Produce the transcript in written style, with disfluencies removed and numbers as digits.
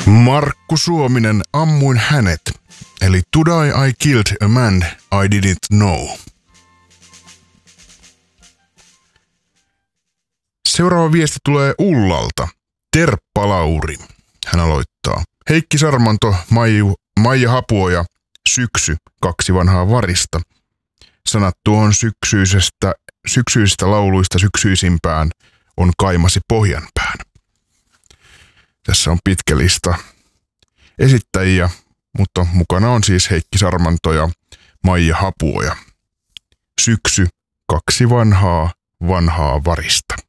Markku Suominen, ammuin hänet. Eli Today I killed a man I didn't know. Seuraava viesti tulee Ullalta. Terppa Lauri. Hän aloittaa. Heikki Sarmanto, Maija Hapuoja, syksy, 2 vanhaa varista. Sanat tuohon syksyisistä lauluista syksyisimpään on kaimasi Pohjanpään. Tässä on pitkä lista esittäjiä, mutta mukana on siis Heikki Sarmanto ja Maija Hapuoja. Syksy, 2 vanhaa varista.